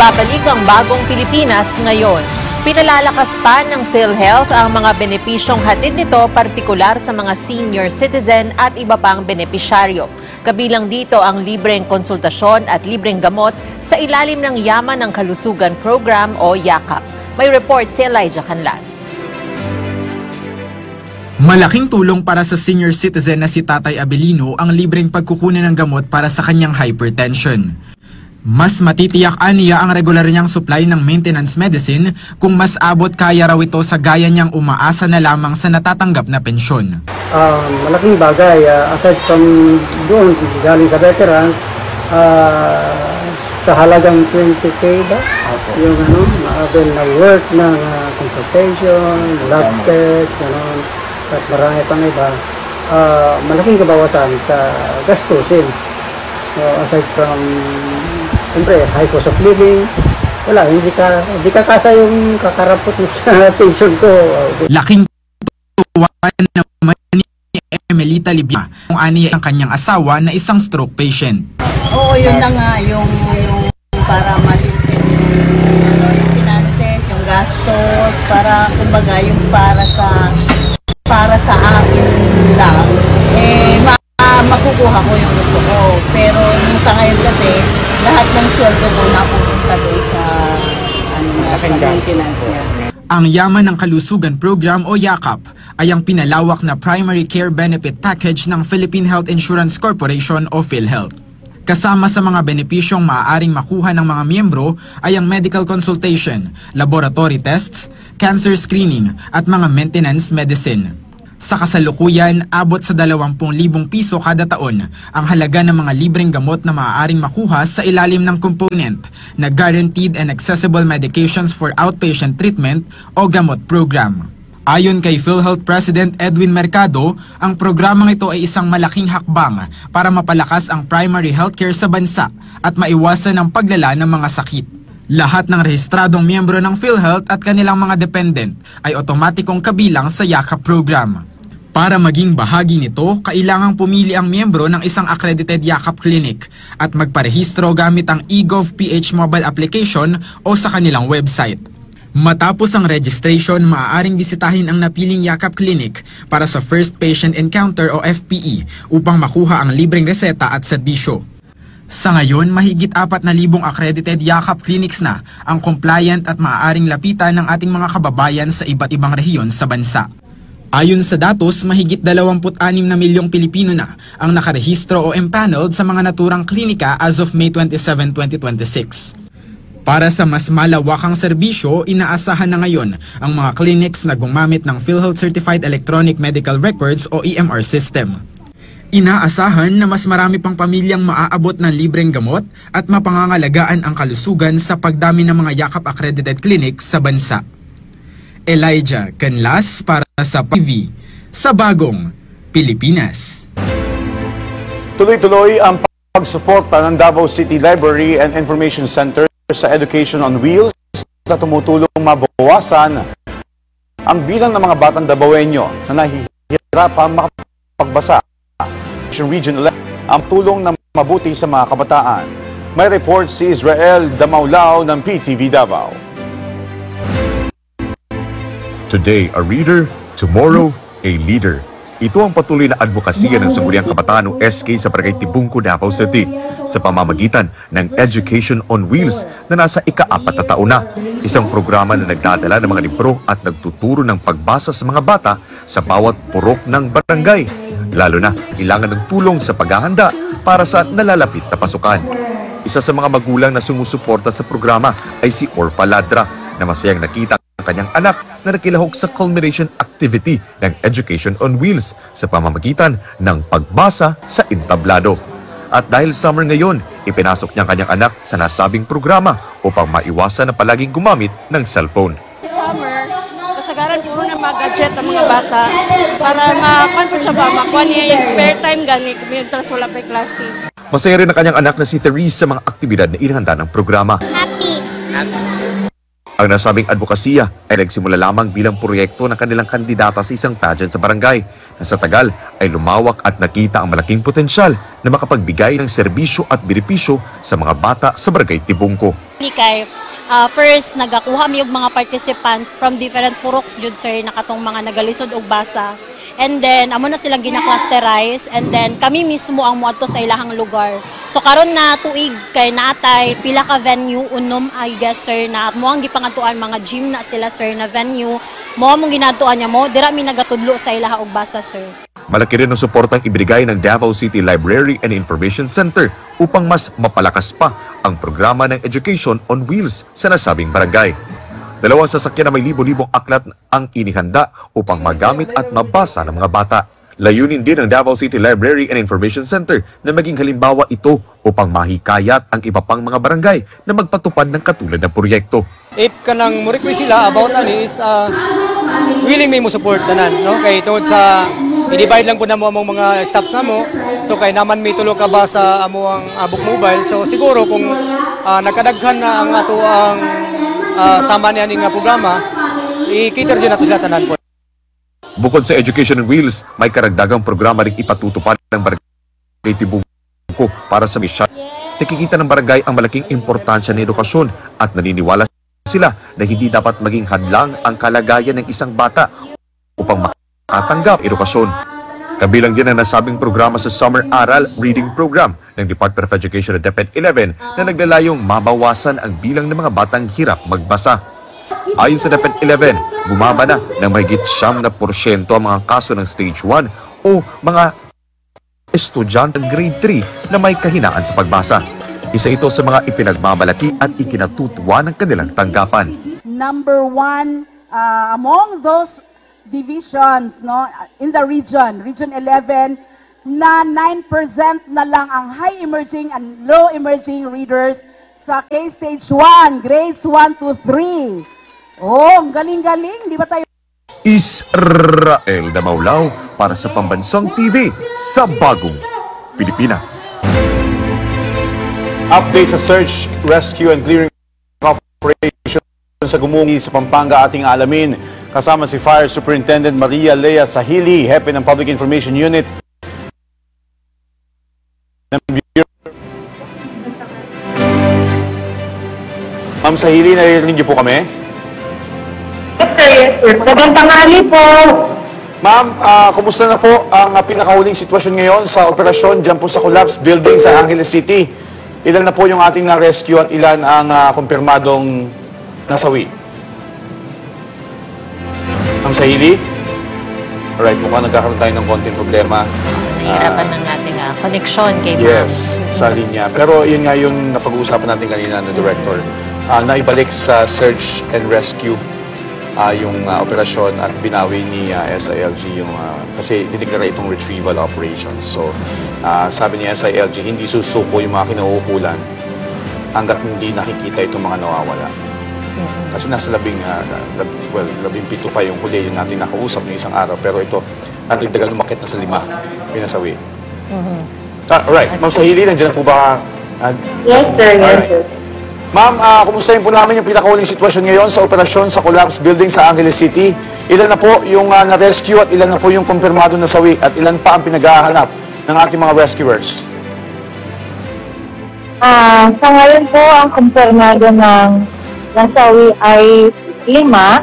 Nagbabalik ang bagong Pilipinas ngayon. Pinalalakas pa ng PhilHealth ang mga benepisyong hatid nito, partikular sa mga senior citizen at iba pang benepisyaryo. Kabilang dito ang libreng konsultasyon at libreng gamot sa ilalim ng Yaman ng Kalusugan Program o YAKAP. May report si Elijah Canlas. Malaking tulong para sa senior citizen na si Tatay Abelino ang libreng pagkukunan ng gamot para sa kanyang hypertension. Mas matitiyak aniya ang regular niyang supply ng maintenance medicine kung mas abot kaya raw ito sa gaya niyang umaasa na lamang sa natatanggap na pensyon. Malaking bagay, aside from doon galing sa veterans, sa halagang 20K ba? Yung maabil na work ng consultation, lab test, at marami pang iba, malaking kabawasan sa gastusin. So, aside from, siyempre, high cost of living, wala, hindi ka kasa yung kakarapot sa pension ko. Laking tuwa naman ni Emelita Libia kung aniya ang kanyang asawa na isang stroke patient. Oo, yun na nga, yung para malisin yung finances, yung gastos, para kumbaga yung para sa akin lang, makukuha ko yung gusto ko. Pero nung sa ngayon kasi, lahat ng sweldo ko napupunta doon sa maintenance niya. Ang Yaman ng Kalusugan Program o YAKAP ay ang pinalawak na primary care benefit package ng Philippine Health Insurance Corporation o PhilHealth. Kasama sa mga benepisyong maaaring makuha ng mga miyembro ay ang medical consultation, laboratory tests, cancer screening at mga maintenance medicine. Sa kasalukuyan, abot sa 20,000 piso kada taon ang halaga ng mga libreng gamot na maaaring makuha sa ilalim ng component na Guaranteed and Accessible Medications for Outpatient Treatment o GAMOT program. Ayon kay PhilHealth President Edwin Mercado, ang programang ito ay isang malaking hakbang para mapalakas ang primary healthcare sa bansa at maiwasan ang paglala ng mga sakit. Lahat ng rehistradong miyembro ng PhilHealth at kanilang mga dependent ay otomatikong kabilang sa YAKAP program. Para maging bahagi nito, kailangang pumili ang miyembro ng isang accredited YAKAP clinic at magparehistro gamit ang eGov.ph mobile application o sa kanilang website. Matapos ang registration, maaaring bisitahin ang napiling YAKAP clinic para sa First Patient Encounter o FPE upang makuha ang libreng reseta at serbisyo. Sa ngayon, mahigit 4,000 accredited YAKAP clinics na ang compliant at maaaring lapitan ng ating mga kababayan sa iba't ibang rehiyon sa bansa. Ayon sa datos, mahigit 26 na milyong Pilipino na ang nakarehistro o empaneled sa mga naturang klinika as of May 27, 2026. Para sa mas malawakang serbisyo, inaasahan na ngayon ang mga clinics na gumamit ng PhilHealth Certified Electronic Medical Records o EMR system. Inaasahan na mas marami pang pamilyang maaabot ng libreng gamot at mapangangalagaan ang kalusugan sa pagdami ng mga YAKAP accredited clinics sa bansa. Elijah Canlas para sa TV sa Bagong Pilipinas. Tuloy-tuloy ang pagsuporta ng Davao City Library and Information Center sa Education on Wheels na tumutulong mabawasan ang bilang ng mga batang Davaoenyo na nahihirapang makapagbasa. Region 11 ang tulong na mabuti sa mga kabataan. May report si Israel Damaulao ng PTV Davao. Today, a reader. Tomorrow, a leader. Ito ang patuloy na advokasya ng Sangguniang Kabataan o SK sa Barangay Tibungco, Davao City sa pamamagitan ng Education on Wheels na nasa ika-4 na taon na. Isang programa na nagdadala ng mga libro at nagtuturo ng pagbasa sa mga bata sa bawat purok ng barangay. Lalo na, kailangan ng tulong sa paghahanda para sa nalalapit na pasukan. Isa sa mga magulang na sumusuporta sa programa ay si Orfa Ladra na masayang nakita ang kanyang anak na nakilahok sa culmination activity ng Education on Wheels sa pamamagitan ng pagbasa sa entablado. At dahil summer ngayon, ipinasok niya ang kanyang anak sa nasabing programa upang maiwasan na palaging gumamit ng cellphone. Summer, kasagaran puro na mga gadget ang mga bata para makuha niya yung spare time gani mientras wala pa klase. Masaya rin ang kanyang anak na si Therese sa mga aktibidad na inihanda ng programa. Happy. Ang nasabing advokasya ay nagsimula lamang bilang proyekto ng kanilang kandidata sa isang pageant sa barangay. na sa tagal ay lumawak at nakita ang malaking potensyal na makapagbigay ng serbisyo at benepisyo sa mga bata sa Barangay Tibungko. Kay first nagakuha mi og mga participants from different puroks jud sir nakatong mga nagalisod og basa. And then amo na silang gina-clusterize and then kami mismo ang moadto sa ilahang lugar. So karon na tuig kay naatay pila ka venue unom I guess sir na mo ang gipangadtuan mga gym na sila sir na venue mo among ginadtuan niya mo dira mi nagatudlo sa ilaha og basa sir. Malaki rin ang suportang ibinigay ng Davao City Library and Information Center upang mas mapalakas pa ang programa ng Education on Wheels sa nasabing barangay. Dalawang sasakyan na may libo-libong aklat ang inihanda upang magamit at mabasa ng mga bata. Layunin din ng Davao City Library and Information Center na maging halimbawa ito upang mahikayat ang iba pang mga barangay na magpatupad ng katulad ng proyekto. If kanang mo-request sila about ani is willing may mo support tanan no kay tungod sa i-divide lang po na mo among mga staffs na mo so kay naman may tulo ka ba sa amo ang book mobile so siguro kung nagkadaghan na ang ato ang sama niya nga programa i-cater din nato sila tanan po. Bukod sa Education on Wheels, may karagdagang programa ring ipatutupad ng Barangay Tibungko para sa misyon. Nakikita ng barangay ang malaking importansya ng edukasyon at naniniwala sila na hindi dapat maging hadlang ang kalagayan ng isang bata upang makatanggap edukasyon. Kabilang din ang nasabing programa sa Summer Aral Reading Program ng Department of Education at DepEd 11 na naglalayong mabawasan ang bilang ng mga batang hirap magbasa. Ayon sa DepEd 11, bumaba na ng mahigit 9% ang mga kaso ng Stage 1 o mga estudyante ng Grade 3 na may kahinaan sa pagbasa. Isa ito sa mga ipinagmamalaki at ikinatutuwa ng kanilang tanggapan. Number 1 among those divisions no in the region 11 na 9% na lang ang high emerging and low emerging readers sa K-Stage 1, grades 1 to 3. Oh, ang galing-galing, di ba tayo? Israel Damaulaw para sa Pambansang TV sa Bagong Pilipinas. Update sa search, rescue and clearing operation sa Gumungi sa Pampanga ating alamin. Kasama si Fire Superintendent Maria Lea Sahili, Hepe ng Public Information Unit. Ma'am Sahili, naririnig niyo po kami? Yes, sir. Magandang tanghali po. Ma'am, kumusta na po ang pinakahuling sitwasyon ngayon sa operasyon dyan po sa collapse building sa Angeles City? Ilan na po yung ating na-rescue at ilan ang kumpirmadong nasawi? Ma'am Sahili? Alright, mukhang nagkakaroon tayo ng konting problema. Nahihirapan ng ating connection kay Ma'am. Yes, sa linya. Pero yun nga yung napag-uusapan natin kanina ng Director. Naibalik sa search and rescue yung operasyon at binawi ni SILG yung kasi dineklara itong retrieval operation. So, sabi ni SILG, hindi susuko yung mga kinahuhulan hanggat hindi nakikita itong mga nawawala. Kasi nasa 17 pa yung huli yung natin nakausap ng isang araw. Pero ito, natagdagan umakit na sa 5 yung nasawi. Alright, Ma'am Sahili, nandiyan na po ba? Yes, sir. Yes, sir. Ma'am, kumustahin po namin yung pinakahuling sitwasyon ngayon sa operasyon sa collapse building sa Angeles City. Ilan na po yung na-rescue at ilan na po yung kumpirmado nasawi at ilan pa ang pinaghahanap ng ating mga rescuers? Sa ngayon po, ang kumpirmado ng nasawi ay 5.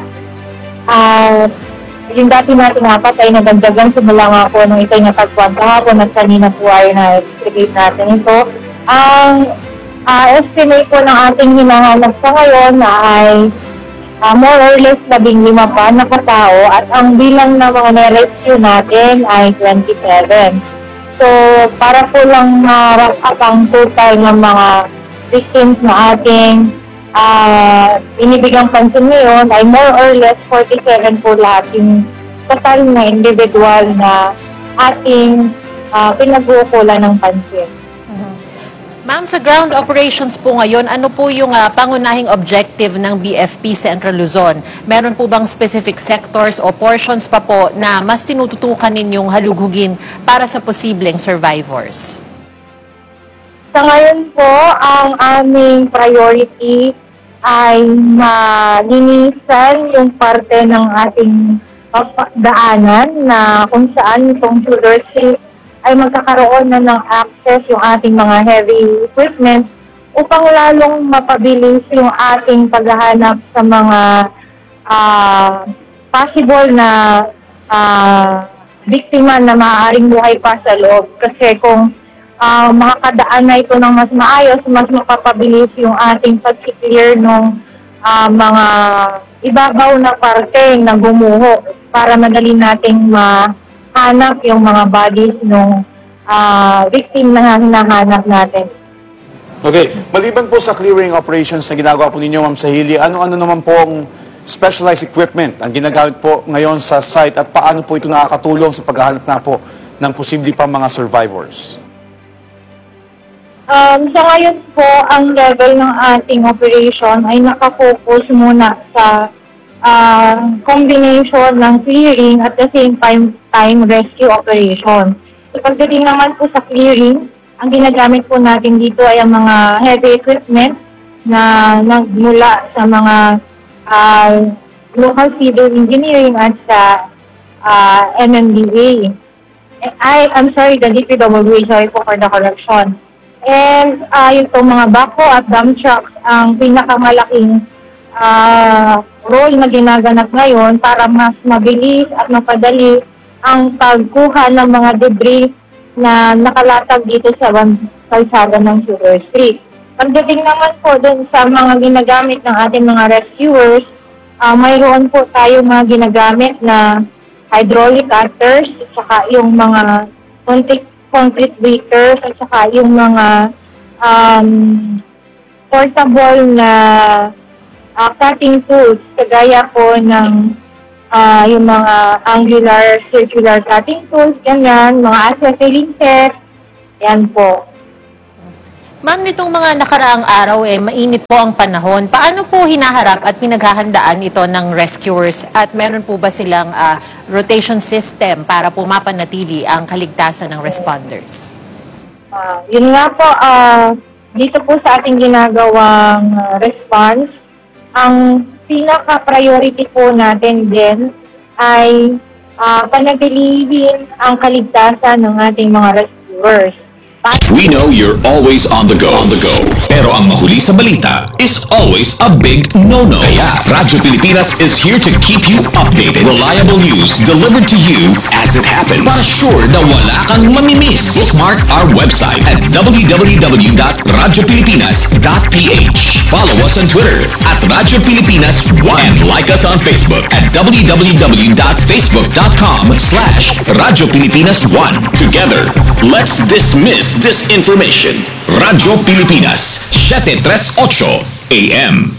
Yung dati natin apat ay nagdagdagan simula nga po nung itay natagpuan kahapon at kanina po ay na-distribute natin ito. Ang estimate po ng ating hinahanap sa ngayon na ay more or less 15 pa na katao at ang bilang na mga na-rescue natin ay 27. So, para po lang wrap up ang total ng mga victims na ating binibigang pansin ngayon ay more or less 47 po lahat yung total na individual na ating pinag-uukulan ng pansin. Ma'am, sa ground operations po ngayon, ano po yung pangunahing objective ng BFP Central Luzon? Meron po bang specific sectors o portions pa po na mas tinututukan ninyong halugugin para sa posibleng survivors? Sa ngayon po, ang aming priority ay malinisan yung parte ng ating daanan na kung saan itong Tudor Street ay magkakaroon na ng access yung ating mga heavy equipment upang lalong mapabilis yung ating paghahanap sa mga possible na biktima na maaaring buhay pa sa loob. Kasi kung makakadaan na ito ng mas maayos, mas mapapabilis yung ating pag-clear ng mga ibabaw na parte na gumuho para madali nating mahanap yung mga bodies ng victim na hinahanap natin. Okay, maliban po sa clearing operations na ginagawa po ninyo, Ma'am Sahili, ano-ano naman po ang specialized equipment ang ginagamit po ngayon sa site at paano po ito nakakatulong sa paghahanap na po ng posible pang mga survivors? Sa ngayon po, ang level ng ating operation ay nakafocus muna sa combination ng clearing at the same time rescue operation. So, pagdating naman po sa clearing, ang ginagamit po natin dito ay ang mga heavy equipment na nagmula sa mga local civil engineering at sa MMDA. I'm sorry, the DPWH, sorry po for the correction. And yung mga backhoe at dump trucks ang pinakamalaking role na ginaganap ngayon para mas mabilis at mapadali ang pagkuha ng mga debris na nakalatag dito sa kalsada ng Tudor Street. Pagdating naman po dun sa mga ginagamit ng ating mga rescuers, mayroon po tayo mga ginagamit na hydraulic cutters, at saka yung mga concrete breakers, at saka yung mga portable na cutting tools, kagaya po ng yung mga angular, circular cutting tools, ganyan, mga acetylene set, yan po. Ma'am, nitong mga nakaraang araw mainit po ang panahon. Paano po hinaharap at pinaghahandaan ito ng rescuers at meron po ba silang rotation system para po mapanatili ang kaligtasan ng responders? Yun nga po, dito po sa ating ginagawang response, ang pinaka-priority po natin din ay panatilihin ang kaligtasan ng ating mga rescuers. We know you're always on the go. Pero ang mahuli sa balita is always a big no-no. Kaya Radyo Pilipinas is here to keep you updated. Reliable news delivered to you as it happens. Para sure na wala kang mamimiss. Bookmark our website at www.radiopilipinas.ph. Follow us on Twitter at Radyo Pilipinas 1 and like us on Facebook at www.facebook.com/Radyo Pilipinas 1. Together, let's dismiss disinformation. Radyo Pilipinas, 738 AM.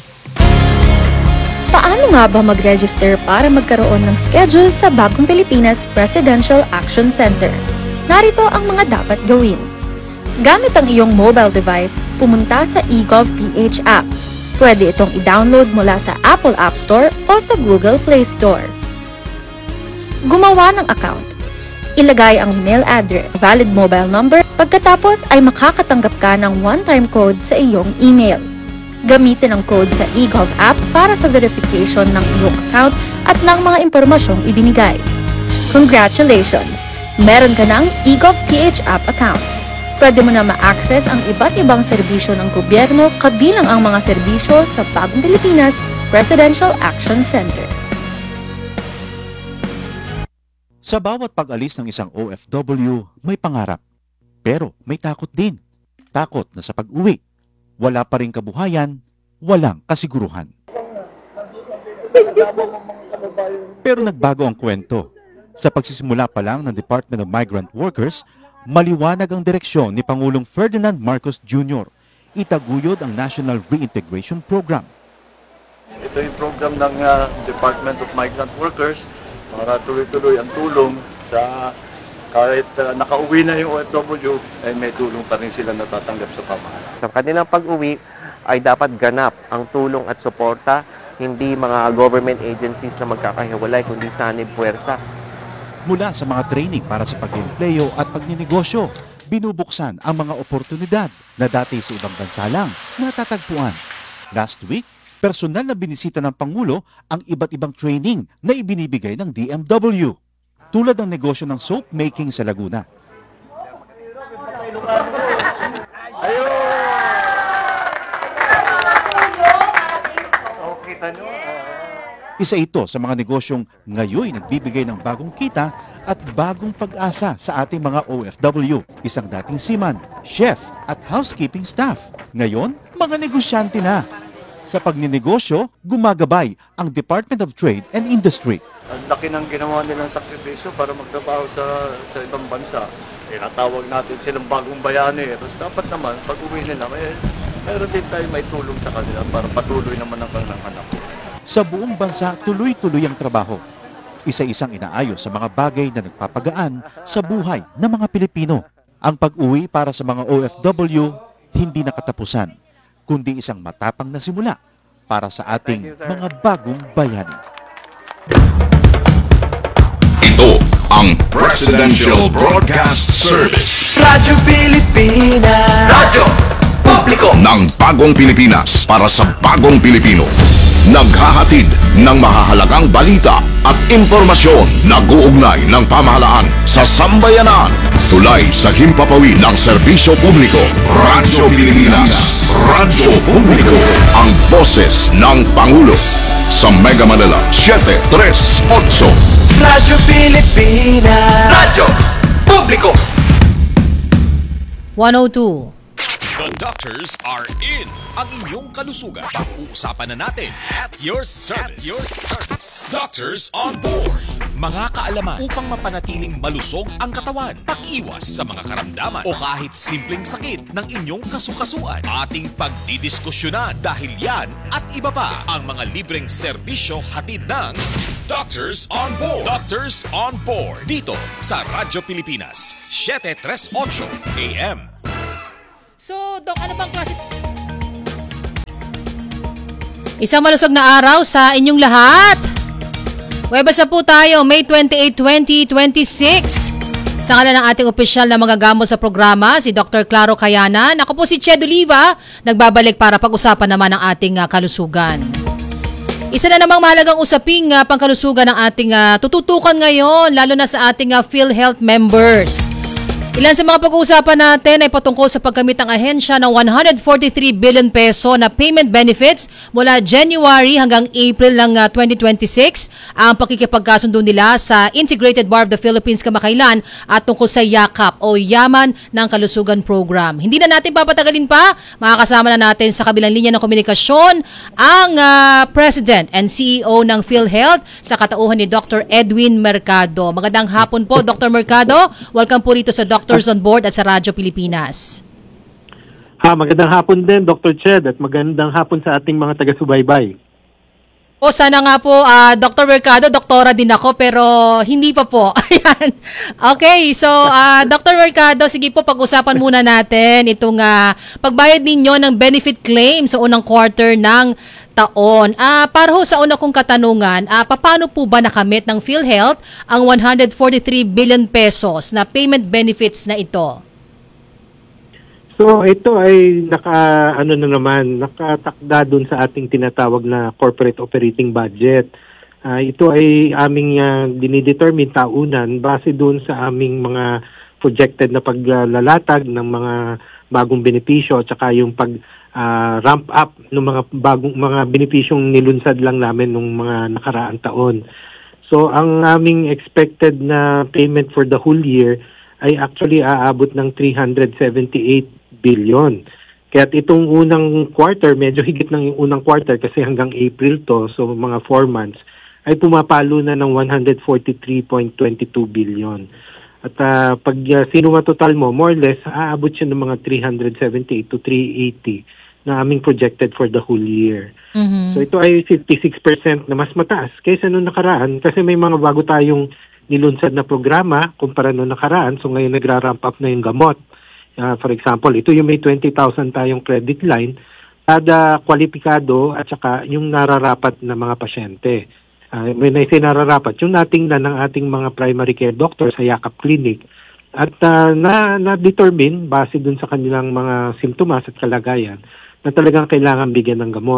Paano nga ba mag-register para magkaroon ng schedule sa Bagong Pilipinas Presidential Action Center? Narito ang mga dapat gawin. Gamit ang iyong mobile device, pumunta sa eGov.ph app. Pwede itong i-download mula sa Apple App Store o sa Google Play Store. Gumawa ng account. Ilagay ang email address, valid mobile number, pagkatapos ay makakatanggap ka ng one-time code sa iyong email. Gamitin ang code sa eGov app para sa verification ng iyong account at ng mga impormasyong ibinigay. Congratulations! Meron ka ng eGov.ph app account. Pwede mo na ma-access ang iba't ibang serbisyo ng gobyerno kabilang ang mga serbisyo sa Bagong Pilipinas Presidential Action Center. Sa bawat pag-alis ng isang OFW, may pangarap. Pero may takot din. Takot na sa pag-uwi, wala pa rin kabuhayan, walang kasiguruhan. Pero nagbago ang kwento. Sa pagsisimula pa lang ng Department of Migrant Workers, maliwanag ang direksyon ni Pangulong Ferdinand Marcos Jr. Itaguyod ang National Reintegration Program. Ito yung program ng Department of Migrant Workers para tuloy-tuloy ang tulong sa kahit nakauwi na yung OFW, ay may tulong pa rin sila natatanggap sa pamahalaan. Sa kanilang pag-uwi ay dapat ganap ang tulong at suporta, hindi mga government agencies na magkakahiwalay, kundi sanib puwersa. Mula sa mga training para sa pag-empleyo at pagninegosyo, binubuksan ang mga oportunidad na dati sa ibang bansa lang natatagpuan. Last week, Personal na binisita ng Pangulo ang iba't ibang training na ibinibigay ng DMW, tulad ng negosyo ng soap making sa Laguna. Isa ito sa mga negosyong ngayon nagbibigay ng bagong kita at bagong pag-asa sa ating mga OFW. Isang dating seaman, chef at housekeeping staff. Ngayon, mga negosyante na. Sa pagninegosyo, gumagabay ang Department of Trade and Industry. Ang laki ng ginawa nilang sakripisyo para magtrabaho sa ibang bansa. Tinatawag natin silang bagong bayani. Tapos dapat naman, pag uwi nila, mayroon din tayo may tulong sa kanila para patuloy naman ang kanilang anak. Sa buong bansa, tuloy-tuloy ang trabaho. Isa-isang inaayos sa mga bagay na nagpapagaan sa buhay ng mga Pilipino. Ang pag-uwi para sa mga OFW, hindi nakatapusan, kundi isang matapang na simula para sa ating mga bagong bayani. Ito ang Presidential Broadcast Service. Radyo Pilipinas. Radyo Publiko Ng bagong Pilipinas para sa bagong Pilipino. Naghahatid ng mahahalagang balita at impormasyon na guugnay ng pamahalaan sa sambayanan. Tulay sa himpapawid ng serbisyo publiko. Radyo Pilipinas. Radyo Publiko. Ang boses ng Pangulo. Sa Mega Manila, 738. Radyo Pilipinas. Radyo Publiko 102. The doctors are in. Ang inyong kalusugan. Pag-uusapan na natin at your service. Doctors on board. Mga kaalaman upang mapanatiling malusog ang katawan, pag-iwas sa mga karamdaman o kahit simpleng sakit ng inyong kasukasuan. Ating pagdidiskusyonan dahil yan at iba pa ang mga libreng serbisyo hatid ng Doctors on Board. Doctors on Board. Dito sa Radyo Pilipinas, 738 AM. So, Doc, ano bang klase? Isang malusog na araw sa inyong lahat. Webas na po tayo, May 28, 2026. Sa ngalan ng ating opisyal na magagamot sa programa, si Dr. Claro Cayanan. Ako po si Ched Oliva, nagbabalik para pag-usapan naman ang ating kalusugan. Isa na namang mahalagang usaping pangkalusugan ng ating tututukan ngayon, lalo na sa ating PhilHealth members. Ilan sa mga pag-uusapan natin ay patungkol sa paggamit ng ahensya ng 143 billion peso na payment benefits mula January hanggang April ng 2026 ang pakikipagkasundo nila sa Integrated Bar of the Philippines kamakailan at tungkol sa YAKAP o Yaman ng Kalusugan Program. Hindi na natin papatagalin pa, makakasama na natin sa kabilang linya ng komunikasyon ang President and CEO ng PhilHealth sa katauhan ni Dr. Edwin Mercado. Magandang hapon po, Dr. Mercado. Welcome po rito sa Doctors on Board at sa Radyo Pilipinas. Magandang hapon din, Dr. Ched, at magandang hapon sa ating mga taga-subaybay. O sana nga po, Dr. Mercado, doktora din ako, pero hindi pa po. Ayan. Okay, so Dr. Mercado, sige po, pag-usapan muna natin itong pagbayad ninyo ng benefit claim sa unang quarter ng taon. Para ho sa una kong katanungan, paano po ba nakamit ng PhilHealth ang 143 billion pesos na payment benefits na ito? So ito ay nakatakda dun sa ating tinatawag na corporate operating budget. Ito ay aming dinidetermine taunan base dun sa aming mga projected na paglalatag ng mga bagong benepisyo at saka yung ramp up ng mga benepisyong nilunsad lang namin nung mga nakaraang taon. So ang aming expected na payment for the whole year ay actually aabot ng 378 billion. Kaya itong unang quarter, medyo higit ng yung unang quarter kasi hanggang April to, so mga 4 months, ay pumapalo na ng 143.22 billion. At pag sinuma total mo, more or less, aabot siya ng mga 378 to 380 na aming projected for the whole year. So ito ay 56% na mas mataas kaysa noong nakaraan kasi may mga bago tayong nilunsad na programa kumpara noong nakaraan. So ngayon nagra-ramp up na yung gamot. For example, ito yung may 20,000 tayong credit line, kada kwalipikado at saka yung nararapat na mga pasyente. When I say nararapat, yung natingnan ng ating mga primary care doctors sa YAKAP Clinic at na-determine base dun sa kanilang mga simptomas at kalagayan na talagang kailangan bigyan ng gamot.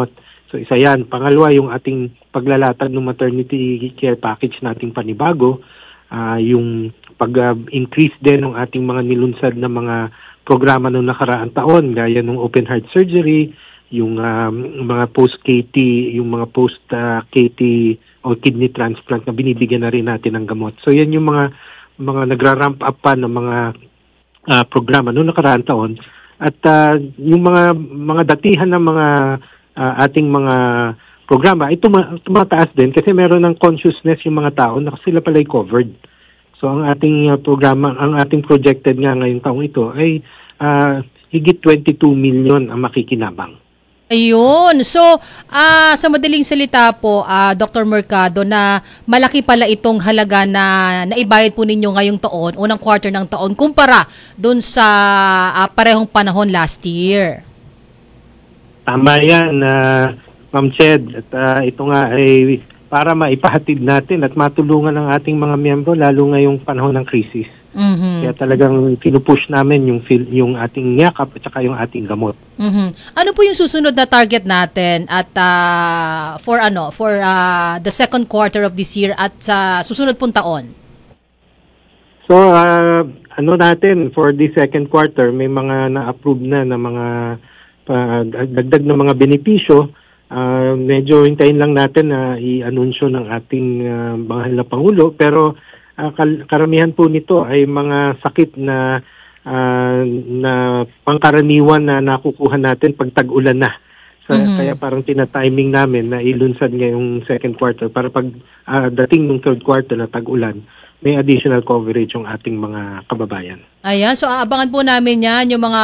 So isa yan. Pangalawa, yung ating paglalatag ng maternity care package nating panibago, yung pag-increase din ng ating mga nilunsad na mga programa noong nakaraang taon, gaya ng open heart surgery, yung mga post-KT, yung mga post-KT o kidney transplant na binibigyan na rin natin ng gamot. So yan yung mga nagra-ramp up pa ng mga programa noong nakaraang taon. At yung mga datihan ng mga ating mga programa ay tumataas din kasi meron ng consciousness yung mga tao na sila pala'y covered. So ang ating programa, ang ating projected nga ngayong taong ito ay higit 22 million ang makikinabang. Ayun. So, sa madaling salita po, Dr. Mercado, na malaki pala itong halaga na naibayad po ninyo ngayong taon, unang quarter ng taon, kumpara dun sa parehong panahon last year. Tama yan, Ma'am Ched. At ito nga ay para maipahatid natin at matulungan ang ating mga miyembro lalo ngayong panahon ng krisis. Mm-hmm. Kaya talagang pinupush namin yung ating yakap at saka yung ating gamot. Mm-hmm. Ano po yung susunod na target natin at for the second quarter of this year at sa susunod pong taon? So natin for the second quarter may mga na-approve na mga dagdag na mga benepisyo. Medyo hintayin lang natin na i-anunsyo ng ating mahal na Pangulo, pero karamihan po nito ay mga sakit na pangkaraniwan na nakukuha natin pag tag-ulan na. So, kaya parang tina-timing namin na ilunsad ngayong second quarter para pag dating ng third quarter na tag-ulan, may additional coverage yung ating mga kababayan. Ayan, so aabangan po namin yan, yung mga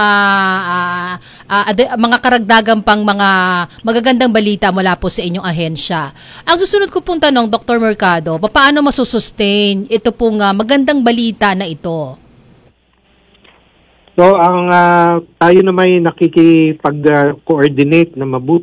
karagdagang pang mga magagandang balita mula po sa inyong ahensya. Ang susunod ko pong tanong, Dr. Mercado, paano masusustain ito pong magandang balita na ito? So, tayo na may nakikipag-coordinate na mabuti